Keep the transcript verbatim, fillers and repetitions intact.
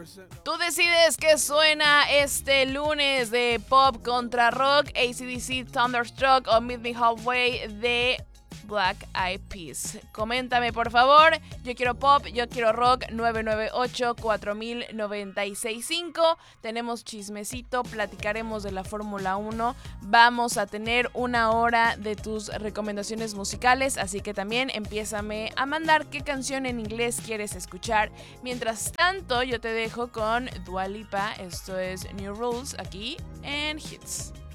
Tú decides qué suena este lunes de pop contra rock, A C D C, Thunderstruck o Meet Me Halfway de Black Eyed Peas. Coméntame por favor, yo quiero pop, yo quiero rock, nueve nueve ocho, cuatro mil, noventa y seis cinco. Tenemos chismecito, platicaremos de la Fórmula uno, vamos a tener una hora de tus recomendaciones musicales, así que también empiézame a mandar qué canción en inglés quieres escuchar. Mientras tanto, yo te dejo con Dua Lipa, esto es New Rules aquí en Hits.